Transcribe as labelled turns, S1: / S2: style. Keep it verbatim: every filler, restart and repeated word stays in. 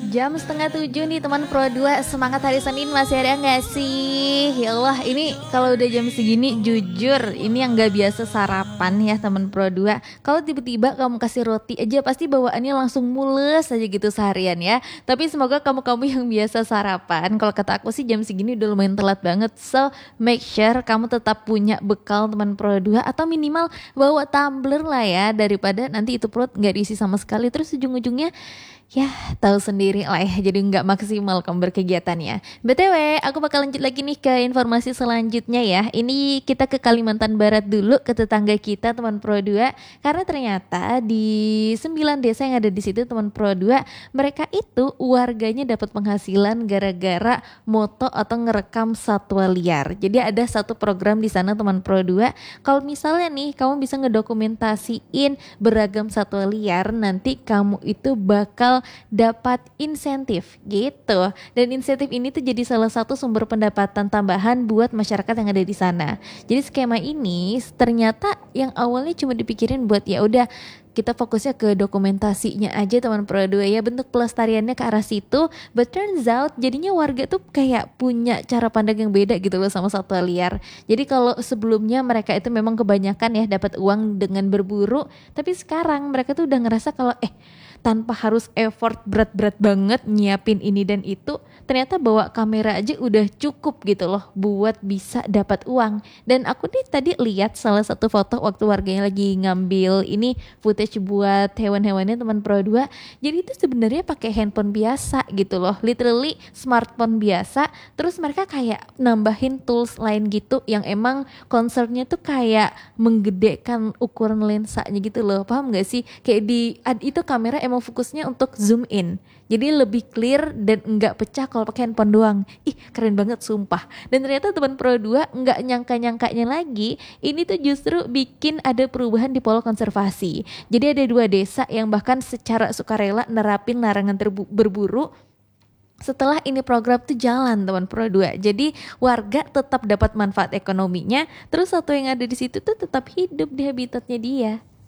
S1: Jam setengah tujuh nih teman Pro dua. Semangat hari Senin masih ada gak sih? Ya Allah, ini kalau udah jam segini jujur ini yang gak biasa sarapan ya teman Pro dua. Kalau tiba-tiba kamu kasih roti aja pasti bawaannya langsung mules aja gitu seharian ya. Tapi semoga kamu-kamu yang biasa sarapan, kalau kata aku sih jam segini udah lumayan telat banget. So make sure kamu tetap punya bekal teman Pro dua, atau minimal bawa tumbler lah ya, daripada nanti itu perut gak diisi sama sekali terus ujung-ujungnya ya tahu sendiri lah ya, jadi nggak maksimal kamu berkegiatannya. B T W aku bakal lanjut lagi nih ke informasi selanjutnya ya. Ini kita ke Kalimantan Barat dulu, ke tetangga kita teman Pro dua. Karena ternyata di sembilan desa yang ada di situ teman Pro dua, mereka itu warganya dapat penghasilan gara-gara moto atau ngerekam satwa liar. Jadi ada satu program di sana teman Pro dua. Kalau misalnya nih kamu bisa ngedokumentasiin beragam satwa liar, nanti kamu itu bakal dapat insentif gitu. Dan insentif ini tuh jadi salah satu sumber pendapatan tambahan buat masyarakat yang ada di sana. Jadi skema ini ternyata yang awalnya cuma dipikirin buat ya udah kita fokusnya ke dokumentasinya aja teman Pro dua ya, bentuk pelestariannya ke arah situ. But turns out jadinya warga tuh kayak punya cara pandang yang beda gitu loh sama satwa liar. Jadi kalau sebelumnya mereka itu memang kebanyakan ya dapat uang dengan berburu, tapi sekarang mereka tuh udah ngerasa kalau eh tanpa harus effort berat-berat banget nyiapin ini dan itu, ternyata bawa kamera aja udah cukup gitu loh buat bisa dapat uang. Dan aku nih tadi lihat salah satu foto waktu warganya lagi ngambil ini footage buat hewan-hewannya teman Pro dua. Jadi itu sebenarnya pakai handphone biasa gitu loh, literally smartphone biasa. Terus mereka kayak nambahin tools lain gitu yang emang concernnya tuh kayak menggedekan ukuran lensanya gitu loh, paham gak sih? Kayak di itu kamera emang fokusnya untuk zoom in, jadi lebih clear dan enggak pecah kalau pakai handphone doang. Ih keren banget sumpah. Dan ternyata teman Pro dua enggak nyangka-nyangkanya lagi, ini tuh justru bikin ada perubahan di pola konservasi. Jadi ada dua desa yang bahkan secara sukarela nerapin larangan terbu- berburu setelah ini program tuh jalan teman Pro dua. Jadi warga tetap dapat manfaat ekonominya, terus satu yang ada di situ tuh tetap hidup di habitatnya dia.